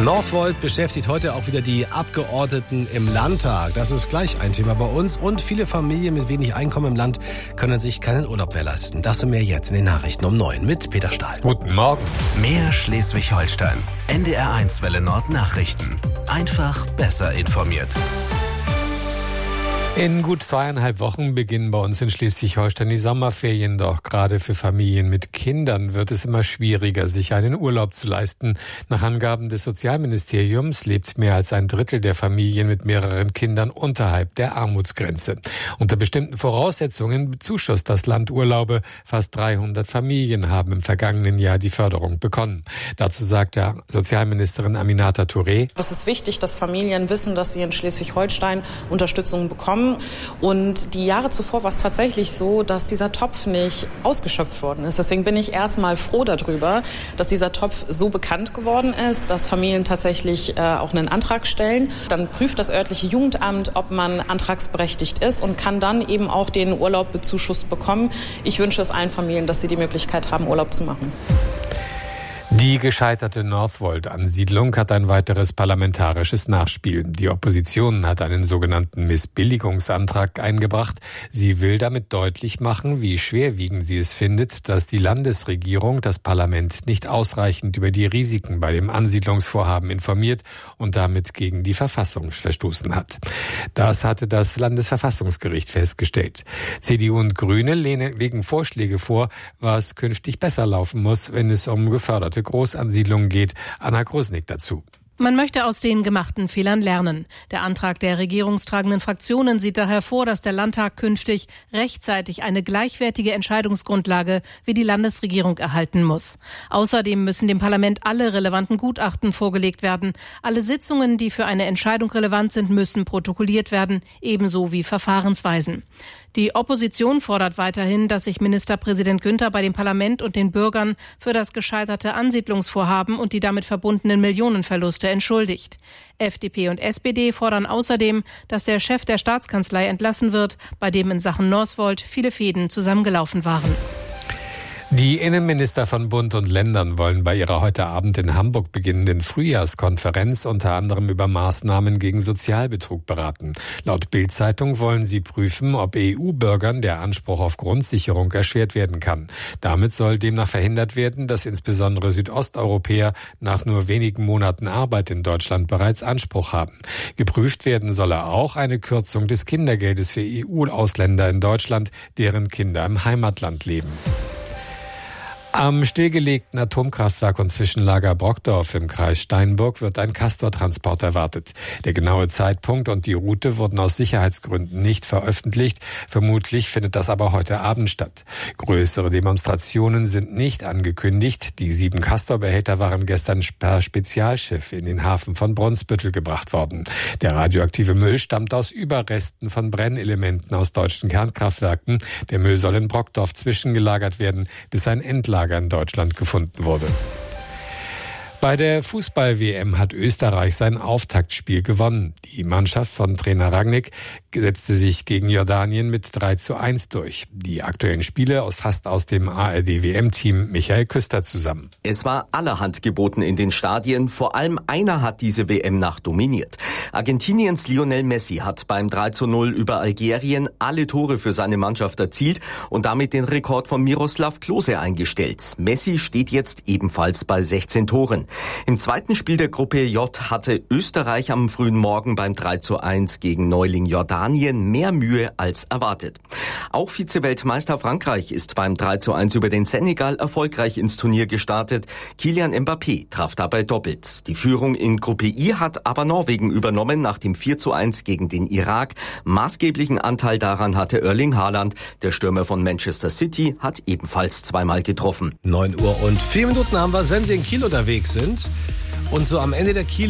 Northvolt beschäftigt heute auch wieder die Abgeordneten im Landtag. Das ist gleich ein Thema bei uns. Und viele Familien mit wenig Einkommen im Land können sich keinen Urlaub mehr leisten. Das und mehr jetzt in den Nachrichten um 9 mit Peter Stahl. Guten Morgen. Mehr Schleswig-Holstein. NDR1 Welle Nord Nachrichten. Einfach besser informiert. In gut 2,5 Wochen beginnen bei uns in Schleswig-Holstein die Sommerferien. Doch gerade für Familien mit Kindern wird es immer schwieriger, sich einen Urlaub zu leisten. Nach Angaben des Sozialministeriums lebt mehr als ein Drittel der Familien mit mehreren Kindern unterhalb der Armutsgrenze. Unter bestimmten Voraussetzungen bezuschusst das Land Urlaube. Fast 300 Familien haben im vergangenen Jahr die Förderung bekommen. Dazu sagt der Sozialministerin Aminata Touré: Es ist wichtig, dass Familien wissen, dass sie in Schleswig-Holstein Unterstützung bekommen. Und die Jahre zuvor war es tatsächlich so, dass dieser Topf nicht ausgeschöpft worden ist. Deswegen bin ich erstmal froh darüber, dass dieser Topf so bekannt geworden ist, dass Familien tatsächlich auch einen Antrag stellen. Dann prüft das örtliche Jugendamt, ob man antragsberechtigt ist und kann dann eben auch den Urlaub bezuschusst bekommen. Ich wünsche es allen Familien, dass sie die Möglichkeit haben, Urlaub zu machen. Die gescheiterte Northvolt-Ansiedlung hat ein weiteres parlamentarisches Nachspiel. Die Opposition hat einen sogenannten Missbilligungsantrag eingebracht. Sie will damit deutlich machen, wie schwerwiegend sie es findet, dass die Landesregierung das Parlament nicht ausreichend über die Risiken bei dem Ansiedlungsvorhaben informiert und damit gegen die Verfassung verstoßen hat. Das hatte das Landesverfassungsgericht festgestellt. CDU und Grüne legen Vorschläge vor, was künftig besser laufen muss, wenn es um geförderte Großansiedlungen geht. Anna Grosnick dazu. Man möchte aus den gemachten Fehlern lernen. Der Antrag der regierungstragenden Fraktionen sieht daher vor, dass der Landtag künftig rechtzeitig eine gleichwertige Entscheidungsgrundlage wie die Landesregierung erhalten muss. Außerdem müssen dem Parlament alle relevanten Gutachten vorgelegt werden. Alle Sitzungen, die für eine Entscheidung relevant sind, müssen protokolliert werden, ebenso wie Verfahrensweisen. Die Opposition fordert weiterhin, dass sich Ministerpräsident Günther bei dem Parlament und den Bürgern für das gescheiterte Ansiedlungsvorhaben und die damit verbundenen Millionenverluste entschuldigt. FDP und SPD fordern außerdem, dass der Chef der Staatskanzlei entlassen wird, bei dem in Sachen Northvolt viele Fäden zusammengelaufen waren. Die Innenminister von Bund und Ländern wollen bei ihrer heute Abend in Hamburg beginnenden Frühjahrskonferenz unter anderem über Maßnahmen gegen Sozialbetrug beraten. Laut Bild-Zeitung wollen sie prüfen, ob EU-Bürgern der Anspruch auf Grundsicherung erschwert werden kann. Damit soll demnach verhindert werden, dass insbesondere Südosteuropäer nach nur wenigen Monaten Arbeit in Deutschland bereits Anspruch haben. Geprüft werden solle auch eine Kürzung des Kindergeldes für EU-Ausländer in Deutschland, deren Kinder im Heimatland leben. Am stillgelegten Atomkraftwerk und Zwischenlager Brockdorf im Kreis Steinburg wird ein Castor-Transport erwartet. Der genaue Zeitpunkt und die Route wurden aus Sicherheitsgründen nicht veröffentlicht. Vermutlich findet das aber heute Abend statt. Größere Demonstrationen sind nicht angekündigt. Die 7 Castor-Behälter waren gestern per Spezialschiff in den Hafen von Brunsbüttel gebracht worden. Der radioaktive Müll stammt aus Überresten von Brennelementen aus deutschen Kernkraftwerken. Der Müll soll in Brockdorf zwischengelagert werden, bis ein Endlager in Deutschland gefunden wurde. Bei der Fußball-WM hat Österreich sein Auftaktspiel gewonnen. Die Mannschaft von Trainer Rangnick setzte sich gegen Jordanien mit 3:1 durch. Die aktuellen Spiele fast aus dem ARD-WM-Team Michael Küster zusammen. Es war allerhand geboten in den Stadien. Vor allem einer hat diese WM-Nacht dominiert. Argentiniens Lionel Messi hat beim 3:0 über Algerien alle Tore für seine Mannschaft erzielt und damit den Rekord von Miroslav Klose eingestellt. Messi steht jetzt ebenfalls bei 16 Toren. Im zweiten Spiel der Gruppe J hatte Österreich am frühen Morgen beim 3:1 gegen Neuling Jordanien mehr Mühe als erwartet. Auch Vize-Weltmeister Frankreich ist beim 3:1 über den Senegal erfolgreich ins Turnier gestartet. Kylian Mbappé traf dabei doppelt. Die Führung in Gruppe I hat aber Norwegen übernommen nach dem 4:1 gegen den Irak. Maßgeblichen Anteil daran hatte Erling Haaland. Der Stürmer von Manchester City hat ebenfalls zweimal getroffen. 9 Uhr und 4 Minuten haben wir es, wenn Sie in Kiel unterwegs sind. Und so am Ende der Kiel